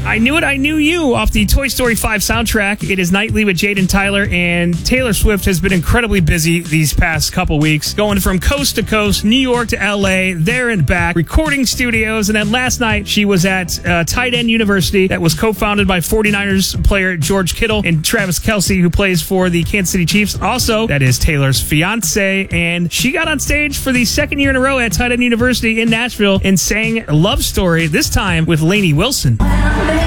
I Knew It, I Knew You off the Toy Story 5 soundtrack. It is nightly with Jade and Tyler, and Taylor Swift has been incredibly busy these past couple weeks, going from coast to coast, New York to LA, there and back, recording studios, and then last night she was at Tight End University that was co-founded by 49ers player George Kittle and Travis Kelce, who plays for the Kansas City Chiefs. Also, that is Taylor's fiance, and she got on stage for the second year in a row at Tight End University in Nashville and sang Love Story, this time with Lainey Wilson.